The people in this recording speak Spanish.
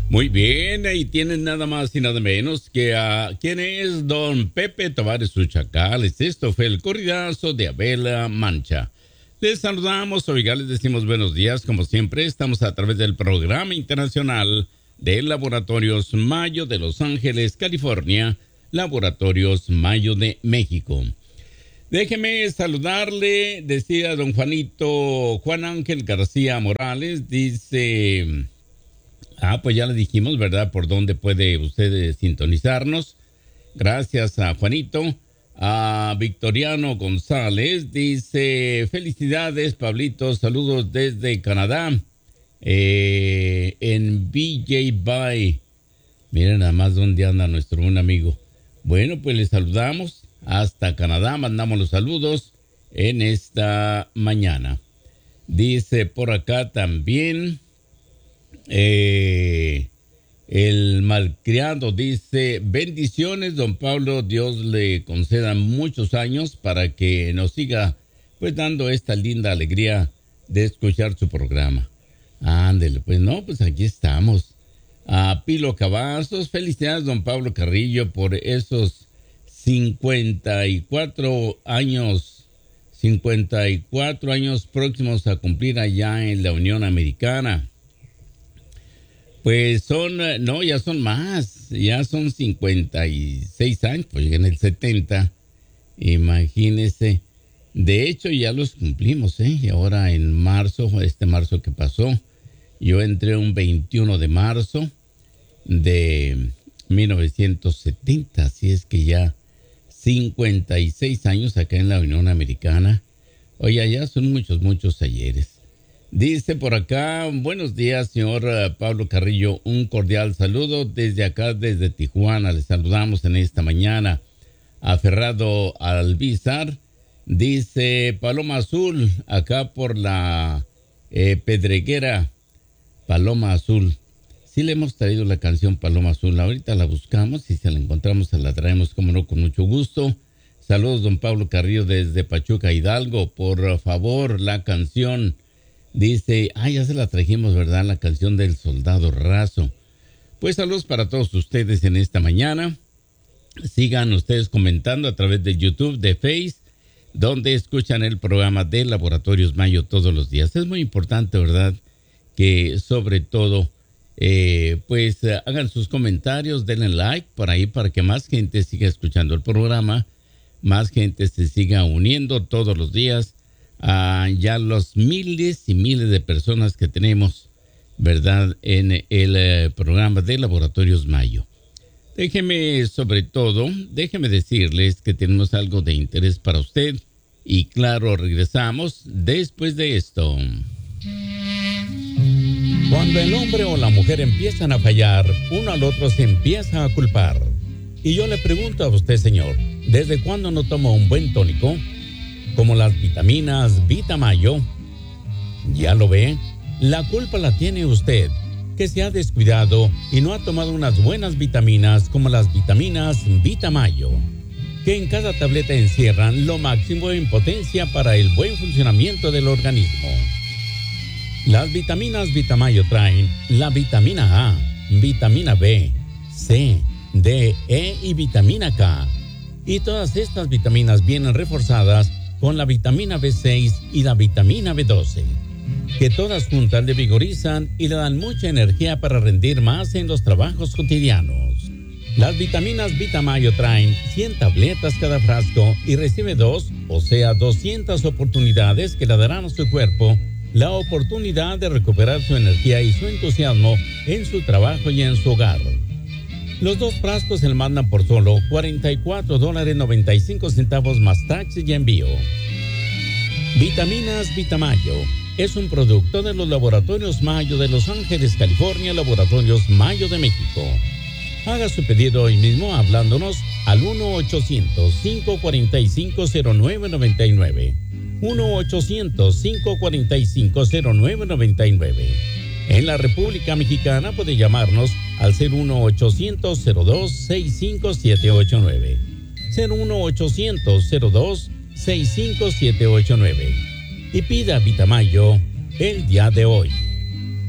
Muy bien, ahí tienen nada más y nada menos que a quien es don Pepe Tavares Uchacales. Esto fue el corridazo de Abela Mancha. Les saludamos, oiga, les decimos buenos días, como siempre. Estamos a través del programa internacional de Laboratorios Mayo de Los Ángeles, California, Laboratorios Mayo de México. Déjeme saludarle, decía don Juan Ángel García Morales, dice... pues ya le dijimos, ¿verdad? Por dónde puede usted sintonizarnos. Gracias a Juanito. A Victoriano González dice, felicidades, Pablito, saludos desde Canadá. En BJ Bay. Miren nada más dónde anda nuestro buen amigo. Bueno, pues le saludamos hasta Canadá. Mandamos los saludos en esta mañana. Dice por acá también... el malcriado dice, bendiciones, don Pablo, Dios le conceda muchos años para que nos siga pues dando esta linda alegría de escuchar su programa. Ándele, pues no, pues aquí estamos. A Pilo Cavazos, felicidades, don Pablo Carrillo, por esos 54 años próximos a cumplir allá en la Unión Americana. Pues ya son más, ya son 56 años, pues en el 70, imagínese. De hecho, ya los cumplimos, y ahora en marzo, este marzo que pasó, yo entré un 21 de marzo de 1970, así es que ya 56 años acá en la Unión Americana. Oye, ya son muchos ayeres. Dice por acá, buenos días, señor Pablo Carrillo, un cordial saludo desde acá, desde Tijuana. Les saludamos en esta mañana. Aferrado Albizar, dice Paloma Azul, acá por la Pedreguera, Paloma Azul. Sí le hemos traído la canción Paloma Azul, ahorita la buscamos y si la encontramos se la traemos, como no, con mucho gusto. Saludos, don Pablo Carrillo, desde Pachuca, Hidalgo. Por favor, la canción... Dice, ya se la trajimos, ¿verdad? La canción del Soldado Raso. Pues saludos para todos ustedes en esta mañana. Sigan ustedes comentando a través de YouTube, de Face, donde escuchan el programa de Laboratorios Mayo todos los días. Es muy importante, ¿verdad? Que sobre todo, hagan sus comentarios, denle like por ahí para que más gente siga escuchando el programa, más gente se siga uniendo todos los días. Ya los miles y miles de personas que tenemos, ¿verdad? En el programa de Laboratorios Mayo. Déjeme decirles que tenemos algo de interés para usted. Y claro, regresamos después de esto. Cuando el hombre o la mujer empiezan a fallar, uno al otro se empieza a culpar. Y yo le pregunto a usted, señor, ¿desde cuándo no toma un buen tónico? Como las vitaminas Vitamayo. Ya lo ve, la culpa la tiene usted, que se ha descuidado y no ha tomado unas buenas vitaminas como las vitaminas Vitamayo, que en cada tableta encierran lo máximo en potencia para el buen funcionamiento del organismo. Las vitaminas Vitamayo traen la vitamina A, vitamina B, C, D, E y vitamina K. Y todas estas vitaminas vienen reforzadas con la vitamina B6 y la vitamina B12, que todas juntas le vigorizan y le dan mucha energía para rendir más en los trabajos cotidianos. Las vitaminas Vitamayo traen 100 tabletas cada frasco y recibe 200 oportunidades que le darán a su cuerpo la oportunidad de recuperar su energía y su entusiasmo en su trabajo y en su hogar. Los 2 frascos se le mandan por solo $44.95 más taxes y envío. Vitaminas Vitamayo es un producto de los Laboratorios Mayo de Los Ángeles, California, Laboratorios Mayo de México. Haga su pedido hoy mismo hablándonos al 1-800-545-0999. 1-800-545-0999. En la República Mexicana puede llamarnos al 01800-02-65789. 01800-02-65789. Y pida Vitamayo el día de hoy.